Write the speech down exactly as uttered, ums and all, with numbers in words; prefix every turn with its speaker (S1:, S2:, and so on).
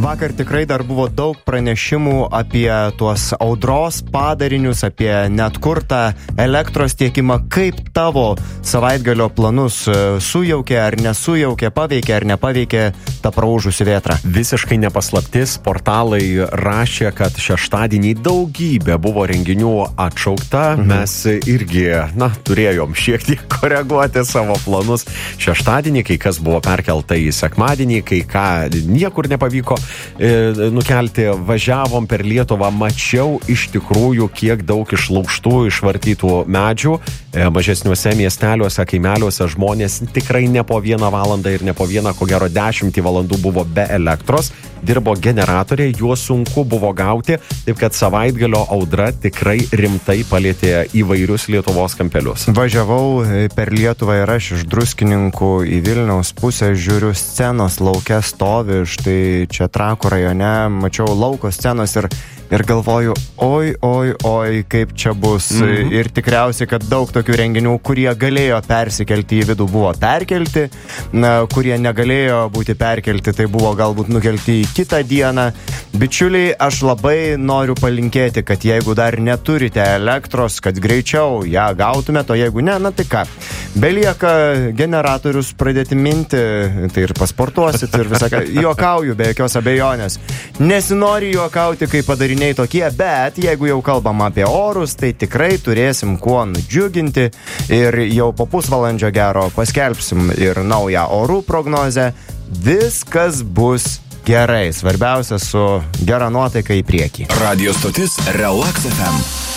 S1: Vakar tikrai dar buvo daug pranešimų apie tuos audros padarinius, apie neatkurtą elektros tiekimą. Kaip tavo savaitgalio planus sujaukė ar nesujaukė, paveikė ar nepaveikė tą praūžusi vėtrą?
S2: Visiškai nepaslaptis, portalai rašė, kad šeštadienį daugybė buvo renginių atšaukta. Mhm. Mes irgi, na, turėjom šiek tiek koreguoti savo planus. Šeštadienį, kai kas buvo perkelta į sekmadienį, kai ką niekur nepavyko nukelti, važiavom per Lietuvą, mačiau iš tikrųjų, kiek daug išlaužtų, išvartytų medžių. Mažesniuose miesteliuose, kaimeliuose žmonės tikrai ne po vieną valandą ir ne po vieną, ko gero dešimtį valandų buvo be elektros, dirbo generatoriai, juos sunku buvo gauti, taip kad savaitgalio audra tikrai rimtai palėtė įvairius Lietuvos kampelius.
S1: Važiavau per Lietuvą ir aš iš Druskininkų į Vilniaus pusę, žiūriu, scenos lauke stovi, štai čia Trakų rajone, mačiau lauko scenos ir Ir galvoju, oi, oi, oi, kaip čia bus. Mm-hmm. Ir tikriausiai, kad daug tokių renginių, kurie galėjo persikelti į vidų, buvo perkelti, na, kurie negalėjo būti perkelti, tai buvo galbūt nukelti į kitą dieną. Bičiuliai, aš labai noriu palinkėti, kad jeigu dar neturite elektros, kad greičiau ją gautumėte, o jeigu ne, na tai ką, belieka generatorius pradėti minti, tai ir pasportuosit ir visą ką. Juokauju, be jokios abejonės. Nesinori juokauti, kaip padaryti tokie, bet jeigu jau kalbam apie orus, tai tikrai turėsim kuo nudžiuginti ir jau po pusvalandžio gero paskelbsim ir naują orų prognozę. Viskas bus gerai. Svarbiausia su gera nuotaika į priekį.
S3: Radio stotis Relax F M.